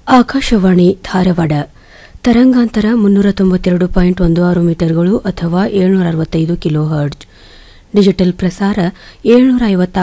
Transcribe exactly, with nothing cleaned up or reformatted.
ಆಕಾಶವಾಣಿ ಧಾರವಾಡ ತರಂಗಾಂತರ ಮುನ್ನೂರ ತೊಂಬತ್ತೆರಡು ಪಾಯಿಂಟ್ ಒಂದು ಆರು ಮೀಟರ್ಗಳು ಅಥವಾ ಏಳ್ನೂರ ಅರವತ್ತೈದು ಕಿಲೋ ಹರ್ಟ್ಜ್ ಡಿಜಿಟಲ್ ಪ್ರಸಾರ ಏಳ್ನೂರ